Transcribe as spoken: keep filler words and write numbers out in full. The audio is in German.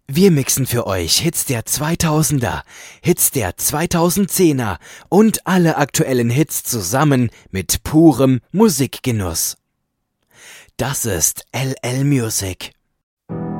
Wir mixen für euch Hits der zweitausender, Hits der zweitausendzehner und alle aktuellen Hits zusammen mit purem Musikgenuss. Das ist L L Music.